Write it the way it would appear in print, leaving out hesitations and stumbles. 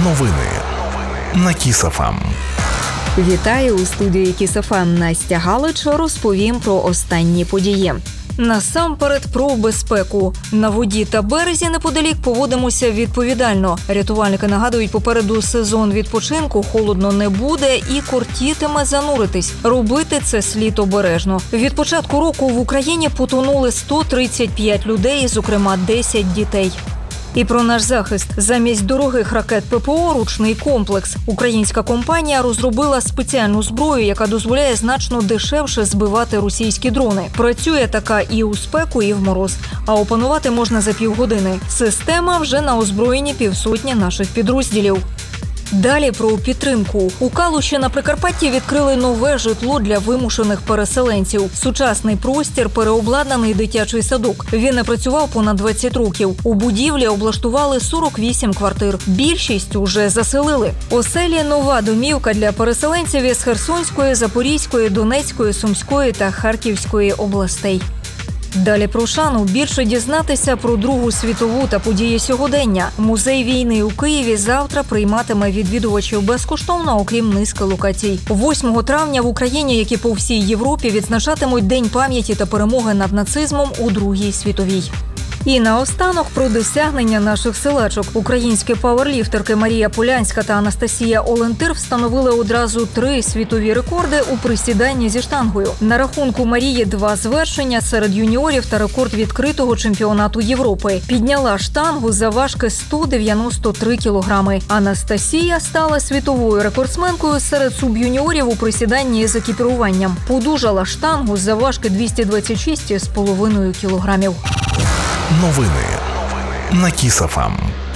Новини на Kiss FM. Вітаю у студії Kiss FM. Настя Галич. Розповім про останні події. Насамперед про безпеку. На воді та березі неподалік поводимося відповідально. Рятувальники нагадують, попереду сезон відпочинку, холодно не буде і кортітиме зануритись. Робити це слід обережно. Від початку року в Україні потонули 135 людей, зокрема 10 дітей. І про наш захист. Замість дорогих ракет ППО «Ручний комплекс». Українська компанія розробила спеціальну зброю, яка дозволяє значно дешевше збивати російські дрони. Працює така і у спеку, і в мороз. А опанувати можна за півгодини. Система вже на озброєнні 500 наших підрозділів. Далі про підтримку. У Калуші на Прикарпатті відкрили нове житло для вимушених переселенців. Сучасний простір, переобладнаний дитячий садок. Він не працював понад 20 років. У будівлі облаштували 48 квартир. Більшість уже заселили. Оселі нова домівка для переселенців із Херсонської, Запорізької, Донецької, Сумської та Харківської областей. Далі про шану. Більше дізнатися про Другу світову та події сьогодення. Музей війни у Києві завтра прийматиме відвідувачів безкоштовно, окрім низки локацій. 8 травня в Україні, як і по всій Європі, відзначатимуть День пам'яті та перемоги над нацизмом у Другій світовій. І наостанок про досягнення наших силачок. Українські пауерліфтерки Марія Полянська та Анастасія Олентир встановили одразу 3 світові рекорди у присіданні зі штангою. На рахунку Марії 2 звершення серед юніорів та рекорд відкритого чемпіонату Європи. Підняла штангу за важки 193 кілограми. Анастасія стала світовою рекордсменкою серед суб'юніорів у присіданні з екіпіруванням. Подужала штангу за важки 226,5 кілограмів. Новини на Kiss FM.